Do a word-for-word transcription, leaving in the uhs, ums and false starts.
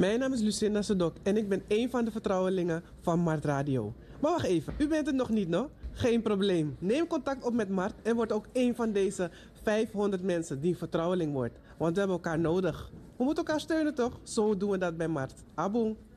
Mijn naam is Lucinda Sedok en ik ben een van de vertrouwelingen van Mart Radio. Maar wacht even, u bent het nog niet, no? Geen probleem. Neem contact op met Mart en word ook een van deze vijfhonderd mensen die vertrouweling wordt. Want we hebben elkaar nodig. We moeten elkaar steunen toch? Zo doen we dat bij Mart. Aboen.